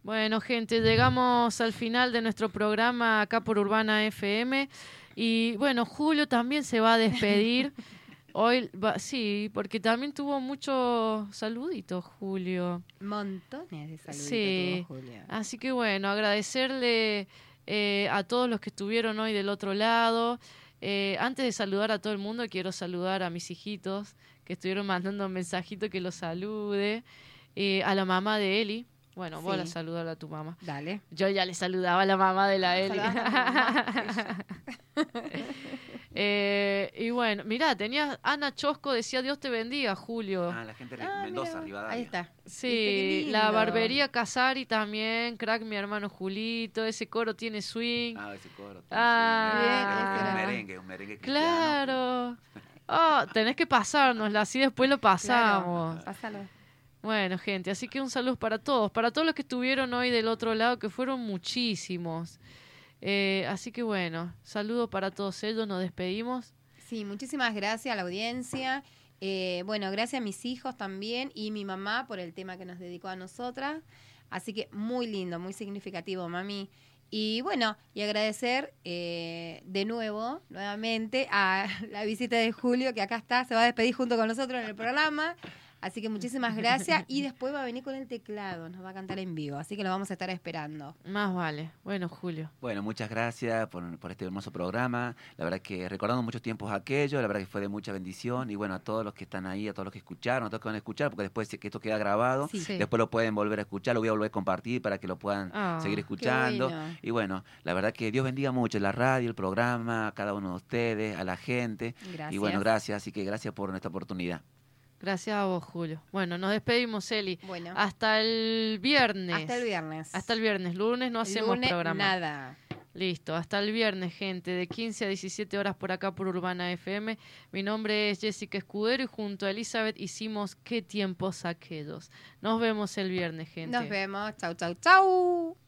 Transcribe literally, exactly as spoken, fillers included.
Bueno, gente, llegamos al final de nuestro programa acá por Urbana F M. Y bueno, Julio también se va a despedir. Hoy, va, sí, porque también tuvo muchos saluditos, Julio. Montones de saluditos Sí, tuvo Julio. Así que bueno, agradecerle eh, a todos los que estuvieron hoy del otro lado. Eh, antes de saludar a todo el mundo, quiero saludar a mis hijitos que estuvieron mandando un mensajito que los salude. Eh, a la mamá de Eli. Bueno, vos Sí. la saludar a tu mamá. Dale. Yo ya le saludaba a la mamá de la Eli. eh, y bueno, mirá, tenía Ana Chosco, decía Dios te bendiga, Julio. Ah, la gente de Ah, Mendoza, mira, Rivadavia. ahí está. Sí, ¿Viste? Qué la lindo. barbería Casari también, crack mi hermano Julito, ese coro tiene swing. Ah, ese coro. Ah, sí, bien, un ese merengue, un merengue cristiano. Claro. Oh, tenés que pasárnosla, así después lo pasamos. Claro, pásalo. Bueno, gente, así que un saludo para todos, para todos los que estuvieron hoy del otro lado, que fueron muchísimos. Eh, así que bueno, saludo para todos ellos, nos despedimos. Sí, muchísimas gracias a la audiencia. Eh, bueno, gracias a mis hijos también y mi mamá por el tema que nos dedicó a nosotras. Así que muy lindo, muy significativo, mami. Y bueno, y agradecer eh, de nuevo, nuevamente, a la visita de Julio, que acá está, se va a despedir junto con nosotros en el programa. Así que muchísimas gracias. Y después va a venir con el teclado, nos va a cantar en vivo. Así que lo vamos a estar esperando. Más vale. Bueno, Julio. Bueno, muchas gracias por, por este hermoso programa. La verdad que recordando muchos tiempos aquellos, la verdad que fue de mucha bendición. Y bueno, a todos los que están ahí, a todos los que escucharon, a todos los que van a escuchar, porque después que esto queda grabado, Sí. Sí. después lo pueden volver a escuchar, lo voy a volver a compartir para que lo puedan Ah, seguir qué escuchando. bueno. Y bueno, la verdad que Dios bendiga mucho la radio, el programa, a cada uno de ustedes, a la gente. Gracias. Y bueno, gracias, así que gracias por esta oportunidad. Gracias a vos, Julio. Bueno, nos despedimos, Eli. Bueno. Hasta el viernes. Hasta el viernes. Hasta el viernes. Lunes no hacemos Lunes, programa. nada. Listo, hasta el viernes, gente, de quince a diecisiete horas por acá por Urbana F M. Mi nombre es Jessica Escudero y junto a Elizabeth hicimos Qué tiempos aquellos. Nos vemos el viernes, gente. Nos vemos. Chau, chau, chau.